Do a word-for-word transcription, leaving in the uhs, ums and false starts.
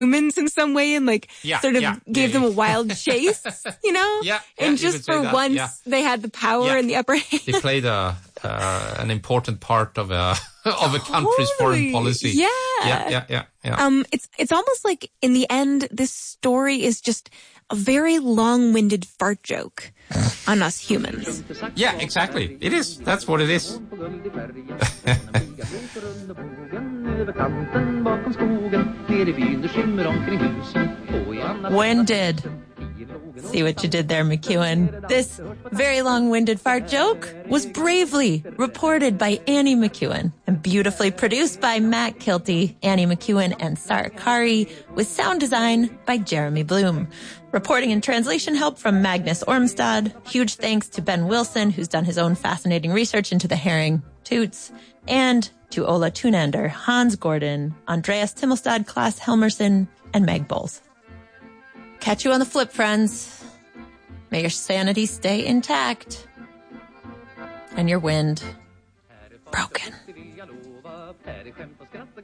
humans in some way and like yeah, sort of yeah, gave yeah, them yeah. a wild chase, you know? Yeah, and yeah, just for that, once yeah. they had the power yeah. and the upper hand. They played a, uh, an important part of a, of a country's Totally. foreign policy. Yeah. Yeah, yeah, yeah, yeah. Um, it's, it's almost like in the end, this story is just a very long-winded fart joke on us humans. Yeah, exactly. It is. That's what it is. Winded. See what you did there, McEwen. This very long-winded fart joke was bravely reported by Annie McEwen and beautifully produced by Matt Kilty, Annie McEwen, and Sarah Kari, with sound design by Jeremy Bloom. Reporting and translation help from Magnus Ormstad. Huge thanks to Ben Wilson, who's done his own fascinating research into the herring toots, and to Ola Tunander, Hans Gordon, Andreas Timmelstad, Klaas Helmerson, and Meg Bowles. Catch you on the flip, friends. May your sanity stay intact and your wind broken.